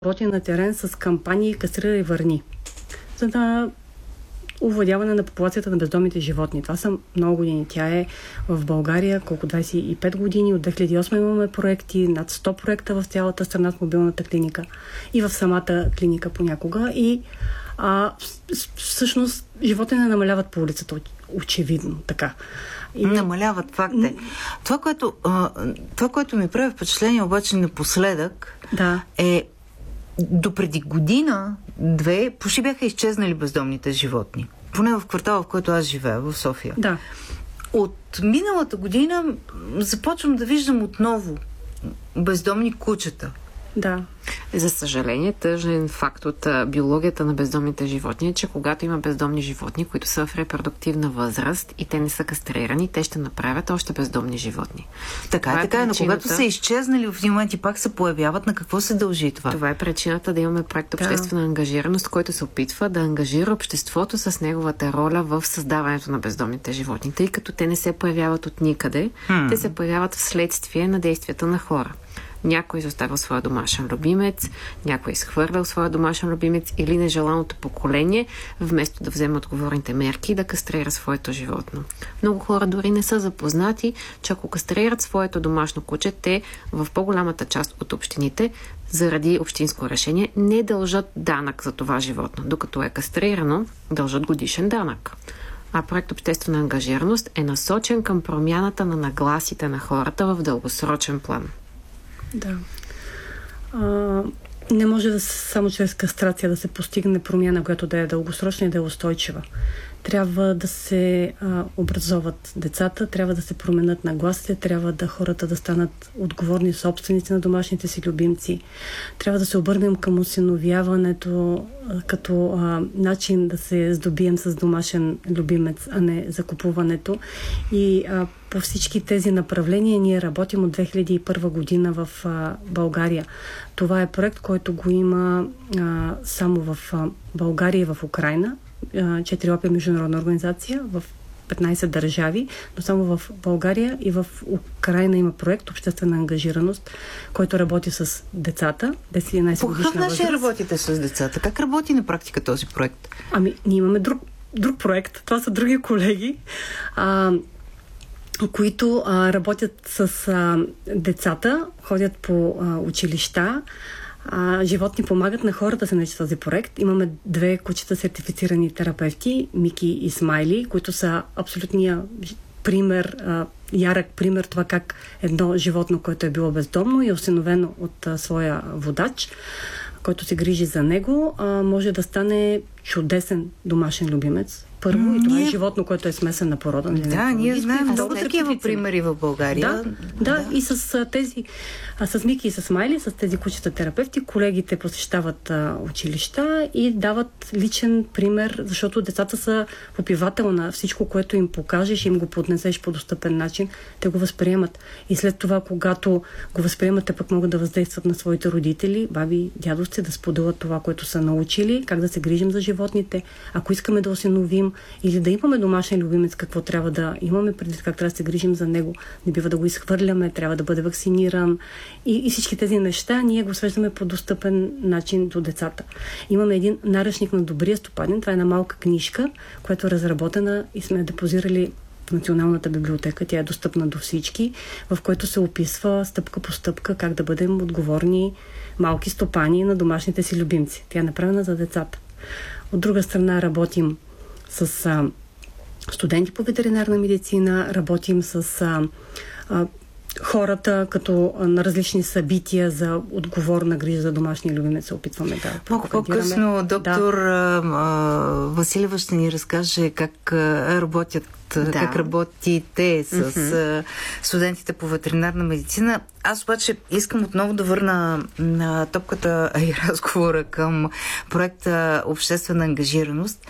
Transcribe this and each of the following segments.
работи на терен с кампании "Кастрирай и върни", за да овладяване на популацията на бездомните животни. Това са много години. Тя е в България 25 години. От 2008 имаме проекти, над 100 проекта в цялата страна с мобилната клиника и в самата клиника понякога. И всъщност животни не намаляват по улицата, очевидно така. Намаляват, факт е. Това, което ми прави впечатление обаче напоследък, е допреди година-две почти бяха изчезнали бездомните животни. Поне в квартала, в който аз живея, в София. Да. От миналата година започвам да виждам отново бездомни кучета. Да. За съжаление, тъжен факт от биологията на бездомните животни е, че когато има бездомни животни, които са в репродуктивна възраст и те не са кастрирани, те ще направят още бездомни животни. Така е, но когато са изчезнали в един момент и пак се появяват, на какво се дължи това? Това е причината да имаме проект "Обществена ангажираност", който се опитва да ангажира обществото с неговата роля в създаването на бездомните животни, тъй като те не се появяват от никъде, те се появяват вследствие на действията на хора. Някой изоставил своя домашен любимец, някой изхвърлял своя домашен любимец или нежеланото поколение, вместо да вземе отговорните мерки и да кастрира своето животно. Много хора дори не са запознати, че ако кастрират своето домашно куче, те в по-голямата част от общините, заради общинско решение, не дължат данък за това животно. Докато е кастрирано, дължат годишен данък. А проект "Обществена ангажираност" е насочен към промяната на нагласите на хората в дългосрочен план. Да. Не може само чрез кастрация да се постигне промяна, която да е дългосрочна и да е устойчива. Трябва да се образоват децата, трябва да се променят нагласите, трябва да хората да станат отговорни собственици на домашните си любимци. Трябва да се обърнем към осиновяването като начин да се здобием с домашен любимец, а не закупуването. И по всички тези направления ние работим от 2001 година в България. Това е проект, който го има само в България и в Украйна. 4 опия международна организация в 15 държави, но само в България и в Украйна има проект "Обществена ангажираност", който работи с децата. 10-11 годишна възраст. По какъв начин работите с децата? Как работи на практика този проект? Ние имаме друг проект. Това са други колеги, които работят с децата, ходят по училища. Животни помагат на хората да се научат този проект. Имаме 2 кучета сертифицирани терапевти, Мики и Смайли, които са абсолютния пример, ярък пример това как едно животно, което е било бездомно и е осиновено от своя водач, който се грижи за него, може да стане чудесен домашен любимец. Първо, и това е животно, което е смесена порода. Ние знаем много такива примери в България. Да, и с тези, с Мики и с Смайли, с тези кучета терапевти, колегите посещават училища и дават личен пример, защото децата са попивател на всичко, което им покажеш, им го поднесеш по достъпен начин, те го възприемат. И след това, когато го възприемат, те пък могат да въздействат на своите родители, баби, дядовци, да споделят това, което са научили, как да се грижим за животните. Ако искаме да осиновим или да имаме домашен любимец, какво трябва да имаме предвид, как трябва да се грижим за него. Не бива да го изхвърляме, трябва да бъде вакциниран. И всички тези неща ние го свеждаме по достъпен начин до децата. Имаме един наръчник на добрия стопанин. Това е една малка книжка, която е разработена и сме депозирали в Националната библиотека. Тя е достъпна до всички, в който се описва стъпка по стъпка как да бъдем отговорни малки стопани на домашните си любимци. Тя е направена за децата. От друга страна работим с студенти по ветеринарна медицина, работим с хората, като на различни събития за отговорна грижа за домашния любимец се опитваме да малко по-късно доктор Василева ще ни разкаже как работят, как работите с студентите по ветеринарна медицина. Аз обаче искам отново да върна на топката и разговора към проекта "Обществена ангажираност".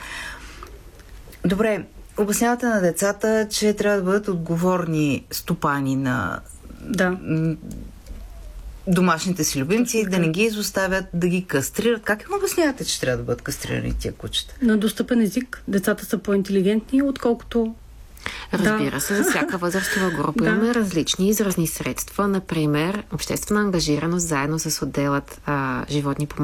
Добре, обяснявате на децата, че трябва да бъдат отговорни стопани на домашните си любимци, да не ги изоставят, да ги кастрират. Как им обяснявате, че трябва да бъдат кастрирани тия кучета? На достъпен език. Децата са по-интелигентни, отколкото Разбира се, за всяка възрастова група имаме различни изразни средства. Например, обществена ангажираност заедно с отделът животни по